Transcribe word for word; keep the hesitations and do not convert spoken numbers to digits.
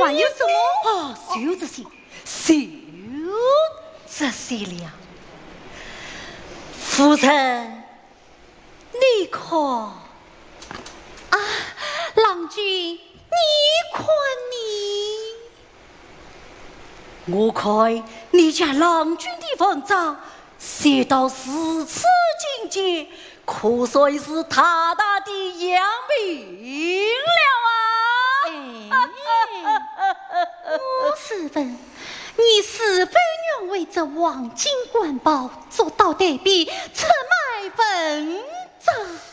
还有什么？ 啊，就这些，就这些了。夫人，你看啊， 郎君，你看你， 我看你家郎君的文章写到如此境界，可算是大大的扬名了啊！ 我是问你，是否愿为这黄金官宝做到对比，出卖文章？